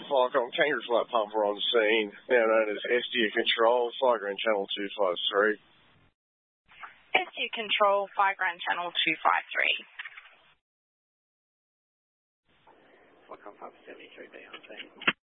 Falcon, Kangaroo Flight Pumper on scene, now known as SDU Control, Fly Ground Channel 253. SDU Control, Fly Ground Channel 253. Falcon 573B on scene.